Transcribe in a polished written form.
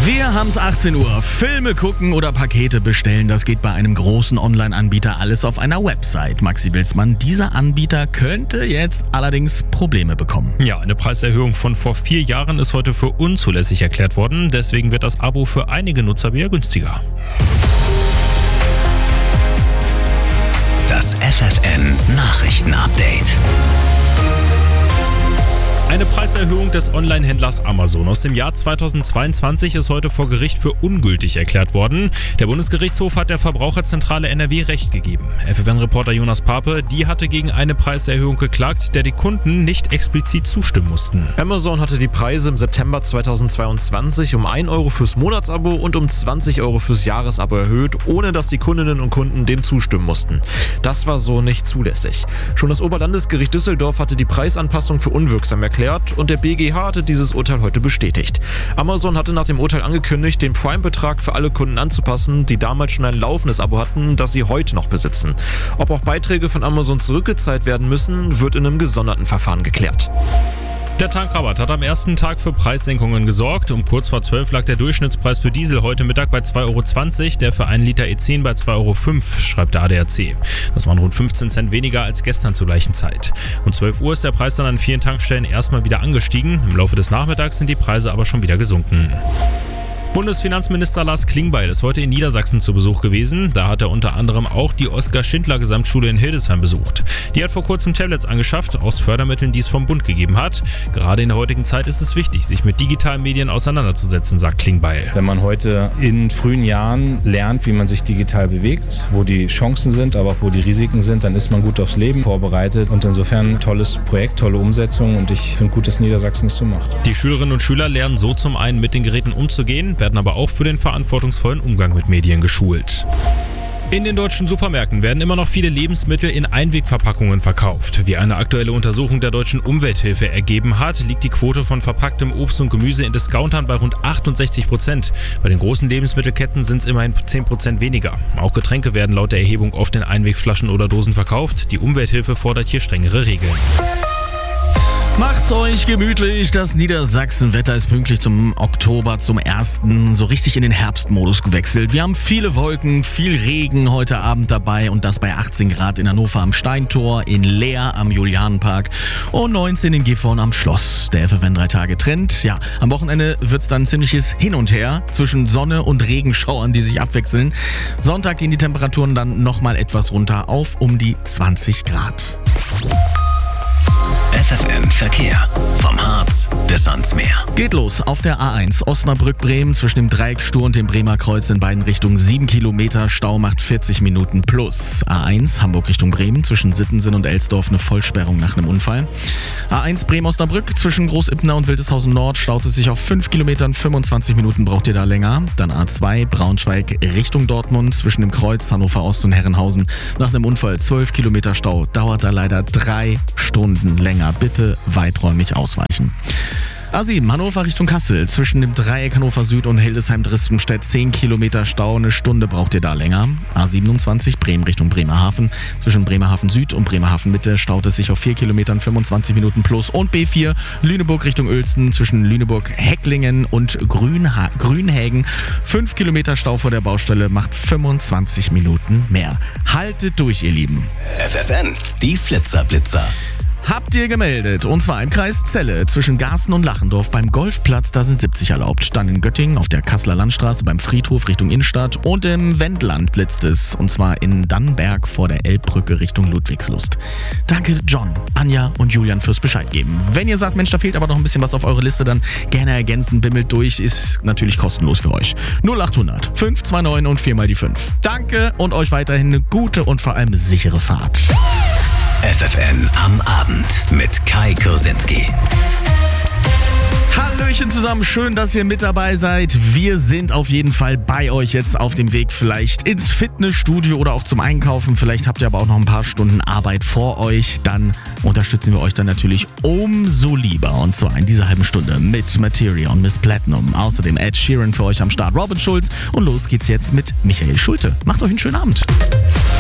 Wir haben's 18 Uhr. Filme gucken oder Pakete bestellen, das geht bei einem großen Online-Anbieter alles auf einer Website. Maxi Wilsmann, dieser Anbieter könnte jetzt allerdings Probleme bekommen. Ja, eine Preiserhöhung von vor 4 Jahren ist heute für unzulässig erklärt worden. Deswegen wird das Abo für einige Nutzer wieder günstiger. Das FFN-Nachrichten-Update. Eine Preiserhöhung des Online-Händlers Amazon aus dem Jahr 2022 ist heute vor Gericht für ungültig erklärt worden. Der Bundesgerichtshof hat der Verbraucherzentrale NRW Recht gegeben. FFN-Reporter Jonas Pape, die hatte gegen eine Preiserhöhung geklagt, der die Kunden nicht explizit zustimmen mussten. Amazon hatte die Preise im September 2022 um 1 Euro fürs Monatsabo und um 20 Euro fürs Jahresabo erhöht, ohne dass die Kundinnen und Kunden dem zustimmen mussten. Das war so nicht zulässig. Schon das Oberlandesgericht Düsseldorf hatte die Preisanpassung für unwirksam erklärt und der BGH hatte dieses Urteil heute bestätigt. Amazon hatte nach dem Urteil angekündigt, den Prime-Betrag für alle Kunden anzupassen, die damals schon ein laufendes Abo hatten, das sie heute noch besitzen. Ob auch Beiträge von Amazon zurückgezahlt werden müssen, wird in einem gesonderten Verfahren geklärt. Der Tankrabatt hat am ersten Tag für Preissenkungen gesorgt. Um kurz vor 12 lag der Durchschnittspreis für Diesel heute Mittag bei 2,20 Euro, der für 1 Liter E10 bei 2,05 Euro, schreibt der ADAC. Das waren rund 15 Cent weniger als gestern zur gleichen Zeit. Um 12 Uhr ist der Preis dann an vielen Tankstellen erstmal wieder angestiegen. Im Laufe des Nachmittags sind die Preise aber schon wieder gesunken. Bundesfinanzminister Lars Klingbeil ist heute in Niedersachsen zu Besuch gewesen. Da hat er unter anderem auch die Oskar-Schindler-Gesamtschule in Hildesheim besucht. Die hat vor kurzem Tablets angeschafft, aus Fördermitteln, die es vom Bund gegeben hat. Gerade in der heutigen Zeit ist es wichtig, sich mit digitalen Medien auseinanderzusetzen, sagt Klingbeil. Wenn man heute in frühen Jahren lernt, wie man sich digital bewegt, wo die Chancen sind, aber auch wo die Risiken sind, dann ist man gut aufs Leben vorbereitet. Und insofern ein tolles Projekt, tolle Umsetzung und ich finde gut, dass Niedersachsen es so macht. Die Schülerinnen und Schüler lernen so zum einen mit den Geräten umzugehen, werden aber auch für den verantwortungsvollen Umgang mit Medien geschult. In den deutschen Supermärkten werden immer noch viele Lebensmittel in Einwegverpackungen verkauft. Wie eine aktuelle Untersuchung der Deutschen Umwelthilfe ergeben hat, liegt die Quote von verpacktem Obst und Gemüse in Discountern bei rund 68%. Bei den großen Lebensmittelketten sind es immerhin 10% weniger. Auch Getränke werden laut der Erhebung oft in Einwegflaschen oder Dosen verkauft. Die Umwelthilfe fordert hier strengere Regeln. Macht's euch gemütlich, das Niedersachsen-Wetter ist pünktlich zum Oktober, zum 1. so richtig in den Herbstmodus gewechselt. Wir haben viele Wolken, viel Regen heute Abend dabei und das bei 18 Grad in Hannover am Steintor, in Leer am Julianenpark und 19 in Gifhorn am Schloss. Der FFN 3-Tage-Trend. Ja, am Wochenende wird's dann ziemliches Hin und Her zwischen Sonne und Regenschauern, die sich abwechseln. Sonntag gehen die Temperaturen dann nochmal etwas runter auf um die 20 Grad. FFN Verkehr. Vom Harz bis ans Meer. Geht los auf der A1 Osnabrück-Bremen zwischen dem Dreieck Stur und dem Bremer Kreuz in beiden Richtungen 7 Kilometer, Stau macht 40 Minuten plus. A1 Hamburg Richtung Bremen zwischen Sittensen und Elsdorf eine Vollsperrung nach einem Unfall. A1 Bremen-Osnabrück zwischen Großibner und Wildeshausen Nord staut es sich auf 5 Kilometern, 25 Minuten braucht ihr da länger. Dann A2 Braunschweig Richtung Dortmund zwischen dem Kreuz Hannover Ost und Herrenhausen nach einem Unfall 12 Kilometer Stau, dauert da leider 3 Stunden länger. Bitte weiträumig ausweichen. A7 Hannover Richtung Kassel zwischen dem Dreieck Hannover Süd und Hildesheim-Dristenstedt 10 Kilometer Stau, eine Stunde braucht ihr da länger. A27 Bremen Richtung Bremerhaven zwischen Bremerhaven Süd und Bremerhaven Mitte staut es sich auf 4 Kilometern 25 Minuten plus und B4 Lüneburg Richtung Uelzen zwischen Lüneburg Hecklingen und Grünhägen 5 Kilometer Stau vor der Baustelle macht 25 Minuten mehr. Haltet durch, ihr Lieben. FFN, die Flitzer-Blitzer. Habt ihr gemeldet? Und zwar im Kreis Celle zwischen Garsten und Lachendorf beim Golfplatz, da sind 70 erlaubt. Dann in Göttingen auf der Kasseler Landstraße beim Friedhof Richtung Innenstadt und im Wendland blitzt es. Und zwar in Dannenberg vor der Elbbrücke Richtung Ludwigslust. Danke John, Anja und Julian fürs Bescheid geben. Wenn ihr sagt, Mensch, da fehlt aber noch ein bisschen was auf eure Liste, dann gerne ergänzen, bimmelt durch, ist natürlich kostenlos für euch. 0800 529 und 4 mal die 5. Danke und euch weiterhin eine gute und vor allem sichere Fahrt. FFN am Abend mit Kai Kursinski. Hallöchen zusammen, schön, dass ihr mit dabei seid. Wir sind auf jeden Fall bei euch jetzt auf dem Weg vielleicht ins Fitnessstudio oder auch zum Einkaufen. Vielleicht habt ihr aber auch noch ein paar Stunden Arbeit vor euch. Dann unterstützen wir euch dann natürlich umso lieber. Und zwar in dieser halben Stunde mit Materia und Miss Platinum. Außerdem Ed Sheeran für euch am Start, Robin Schulz. Und los geht's jetzt mit Michael Schulte. Macht euch einen schönen Abend.